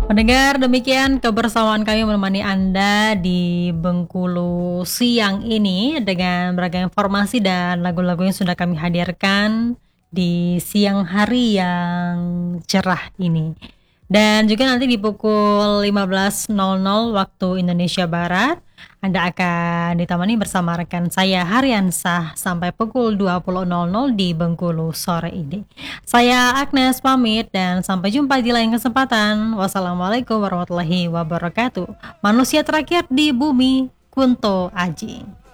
Pendengar, demikian kebersamaan kami menemani Anda di Bengkulu siang ini dengan beragam informasi dan lagu-lagu yang sudah kami hadirkan di siang hari yang cerah ini. Dan juga nanti di pukul 15.00 waktu Indonesia Barat, Anda akan ditemani bersama rekan saya Haryansah sampai pukul 20.00 di Bengkulu sore ini. Saya Agnes pamit dan sampai jumpa di lain kesempatan. Wassalamualaikum warahmatullahi wabarakatuh. Manusia terakhir di bumi, Kunto Aji.